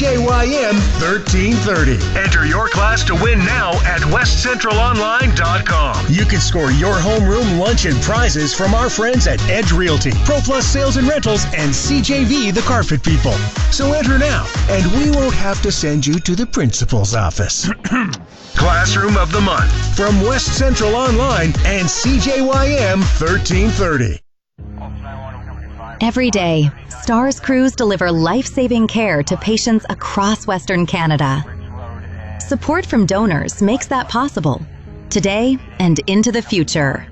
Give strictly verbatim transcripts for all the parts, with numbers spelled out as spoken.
J Y M thirteen thirty. Enter your class to win now at west central online dot com. You can score your homeroom lunch and prizes from our friends at Edge Realty, ProPlus Sales and Rentals, and C J V The Carpet People. So enter now, and we won't have to send you to the principal's office. Classroom of the Month from West Central Online and C J Y M thirteen thirty. Every day, STARS crews deliver life-saving care to patients across Western Canada. Support from donors makes that possible, today and into the future.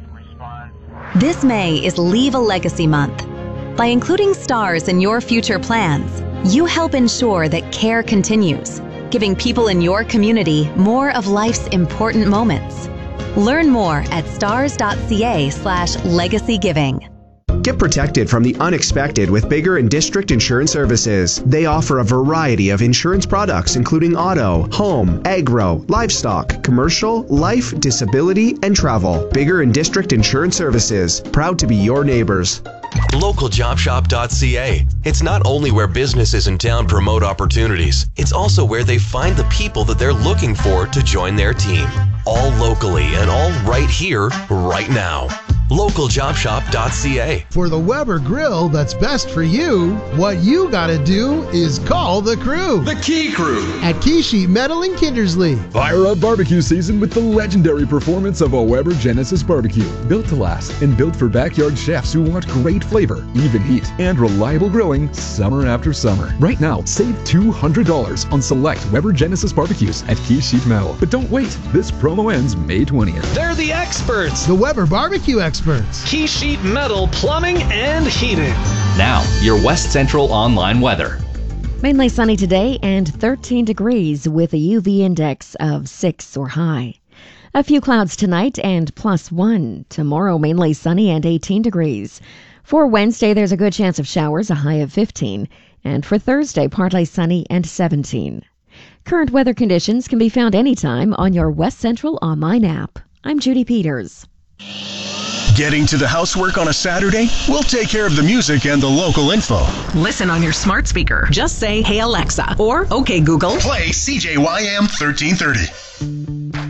This May is Leave a Legacy Month. By including STARS in your future plans, you help ensure that care continues, giving people in your community more of life's important moments. Learn more at stars.ca slash legacy giving. Get protected from the unexpected with Bigger and District Insurance Services. They offer a variety of insurance products including auto, home, agro, livestock, commercial, life, disability, and travel. Bigger and District Insurance Services, proud to be your neighbors. local job shop dot c a. It's not only where businesses in town promote opportunities, it's also where they find the people that they're looking for to join their team. All locally and all right here, right now. local job shop dot c a. For the Weber grill that's best for you, what you gotta do is call the crew. The Key Crew at Key Sheet Metal in Kindersley. Fire up barbecue season with the legendary performance of a Weber Genesis barbecue. Built to last and built for backyard chefs who want great flavor, even heat, and reliable grilling summer after summer. Right now, save two hundred dollars on select Weber Genesis barbecues at Key Sheet Metal. But don't wait. This promo ends May twentieth. They're the experts. The Weber barbecue experts. Key Sheet Metal Plumbing and Heating. Now, your West Central online weather. Mainly sunny today and thirteen degrees with a U V index of six or high. A few clouds tonight and plus one. Tomorrow, mainly sunny and eighteen degrees. For Wednesday, there's a good chance of showers, a high of fifteen. And for Thursday, partly sunny and seventeen. Current weather conditions can be found anytime on your West Central online app. I'm Judy Peters. Getting to the housework on a Saturday? We'll take care of the music and the local info. Listen on your smart speaker. Just say, "Hey Alexa," or "Okay Google." Play C J Y M thirteen thirty.